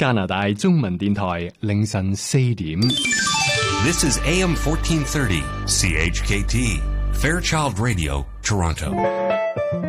加拿大中文電台凌晨4點。 This is AM 1430, CHKT, Fairchild Radio, Toronto.